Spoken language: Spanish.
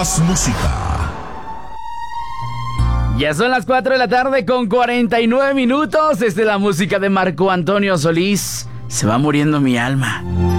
Más música. Ya son las 4 de la tarde con 49 minutos. Esta es la música de Marco Antonio Solís. Se va muriendo mi alma.